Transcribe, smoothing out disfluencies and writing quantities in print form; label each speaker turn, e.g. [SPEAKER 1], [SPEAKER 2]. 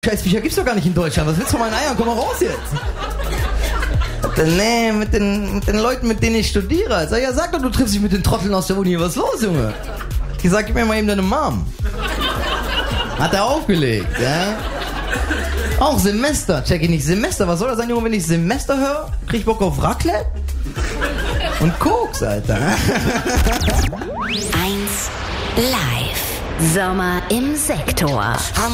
[SPEAKER 1] Scheißbücher gibt's doch gar nicht in Deutschland. Was willst du von meinen Eiern? Komm mal raus jetzt. Nee, mit den Leuten, mit denen ich studiere. Sag, ja, sag doch, du triffst dich mit den Trotteln aus der Uni. Was ist los, Junge? Ich sag, gib mir mal eben deine Mom. Hat er aufgelegt, ja? Auch Semester, check ich nicht. Semester, was soll das sein, Junge? Wenn ich Semester höre, krieg ich Bock auf Raclette und Koks, Alter.
[SPEAKER 2] 1 Live. Sommer im Sektor.